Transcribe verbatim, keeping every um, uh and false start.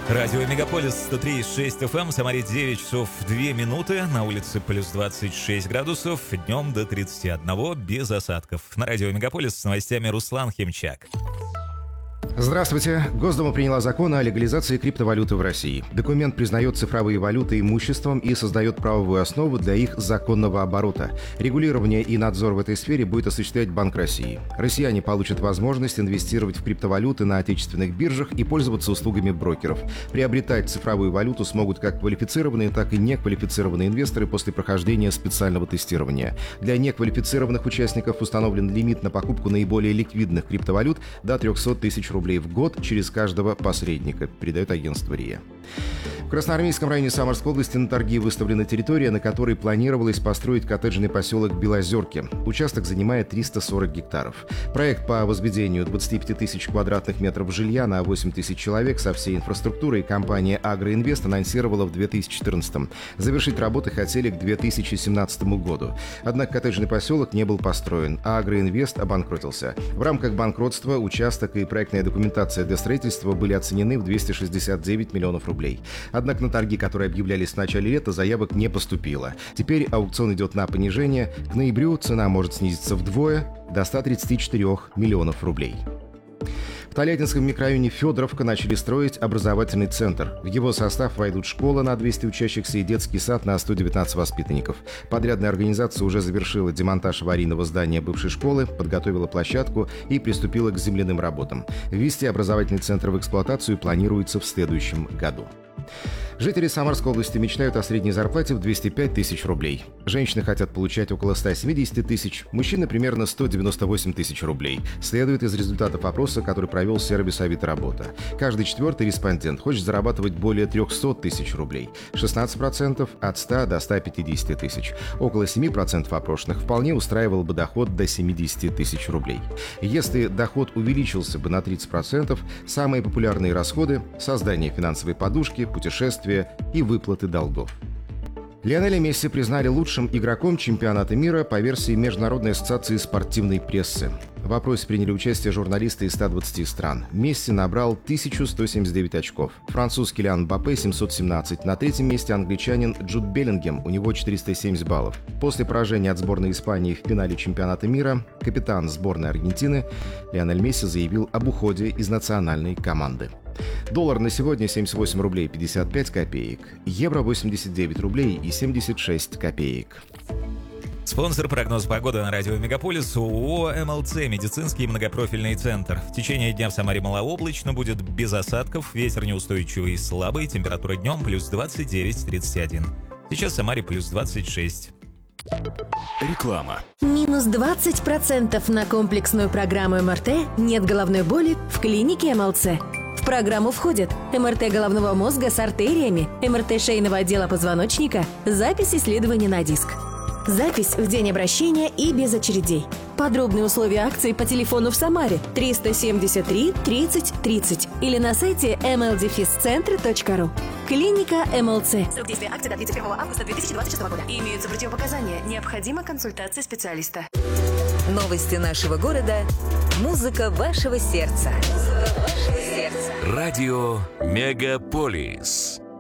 Радио Мегаполис сто три и шесть эф эм, в Самаре девять часов две минуты, на улице плюс двадцать шесть градусов, днем до тридцати одного, без осадков. На Радио Мегаполис с новостями Руслан Химчак. Здравствуйте. Госдума приняла закон о легализации криптовалюты в России. Документ признает цифровые валюты имуществом и создает правовую основу для их законного оборота. Регулирование и надзор в этой сфере будет осуществлять Банк России. Россияне получат возможность инвестировать в криптовалюты на отечественных биржах и пользоваться услугами брокеров. Приобретать цифровую валюту смогут как квалифицированные, так и неквалифицированные инвесторы после прохождения специального тестирования. Для неквалифицированных участников установлен лимит на покупку наиболее ликвидных криптовалют до трехсот тысяч рублей в год через каждого посредника, передает агентство РИА. В Красноармейском районе Самарской области на торги выставлена территория, на которой планировалось построить коттеджный поселок Белозерки. Участок занимает триста сорок гектаров. Проект по возведению двадцати пяти тысяч квадратных метров жилья на восемь тысяч человек со всей инфраструктурой компания «Агроинвест» анонсировала в две тысячи четырнадцатом. Завершить работы хотели к две тысячи семнадцатому году. Однако коттеджный поселок не был построен, а «Агроинвест» обанкротился. В рамках банкротства участок и проектная документация для строительства были оценены в двести шестьдесят девять миллионов рублей. Однако на торги, которые объявлялись в начале лета, заявок не поступило. Теперь аукцион идет на понижение. К ноябрю цена может снизиться вдвое, до ста тридцати четырёх миллионов рублей. В Тольяттинском микрорайоне Федоровка начали строить образовательный центр. В его состав войдут школа на двести учащихся и детский сад на сто девятнадцать воспитанников. Подрядная организация уже завершила демонтаж аварийного здания бывшей школы, подготовила площадку и приступила к земляным работам. Ввести образовательный центр в эксплуатацию планируется в следующем году. Жители Самарской области мечтают о средней зарплате в двести пять тысяч рублей. Женщины хотят получать около ста семидесяти тысяч, мужчины примерно сто девяносто восемь тысяч рублей. Следует из результатов опроса, который провел сервис Авито Работа. Каждый четвертый респондент хочет зарабатывать более трехсот тысяч рублей. шестнадцать процентов от ста до ста пятидесяти тысяч. Около семи процентов опрошенных вполне устраивал бы доход до семидесяти тысяч рублей. Если доход увеличился бы на тридцать процентов, самые популярные расходы – создание финансовой подушки, путешествия и выплаты долгов. Лионеля Месси признали лучшим игроком чемпионата мира по версии Международной ассоциации спортивной прессы. В опросе приняли участие журналисты из ста двадцати стран. Месси набрал тысячу сто семьдесят девять очков. Француз Килиан Мбаппе – семьсот семнадцать. На третьем месте англичанин Джуд Беллингем, у него четыреста семьдесят баллов. После поражения от сборной Испании в финале чемпионата мира капитан сборной Аргентины Лионель Месси заявил об уходе из национальной команды. Доллар на сегодня семьдесят восемь рублей пятьдесят пять копеек, евро восемьдесят девять рублей и семьдесят шесть копеек. Спонсор прогноз погоды на радио Мегаполис ООО эм эл цэ «Медицинский многопрофильный центр». В течение дня в Самаре малооблачно, будет без осадков, ветер неустойчивый и слабый, температура днем плюс двадцать девять - тридцать один. Сейчас в Самаре плюс двадцать шесть. Реклама. Минус двадцать процентов на комплексную программу эм эр тэ «Нет головной боли» в клинике эм эл цэ. В программу входят эм эр тэ головного мозга с артериями, эм эр тэ шейного отдела позвоночника, запись исследования на диск. Запись в день обращения и без очередей. Подробные условия акции по телефону в Самаре триста семьдесят три тридцать тридцать или на сайте эм эл дефис центр точка ру. Клиника эм эл цэ. Срок действия акции до тридцать первого августа две тысячи двадцать шестого года. Имеются противопоказания. Необходима консультация специалиста. Новости нашего города. Музыка вашего сердца. Радио Мегаполис.